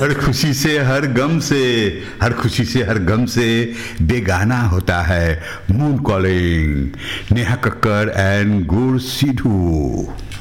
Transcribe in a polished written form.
हर खुशी से हर गम से, हर खुशी से हर गम से बेगाना होता है moon calling. Neha Kakkar and Guru Sidhu.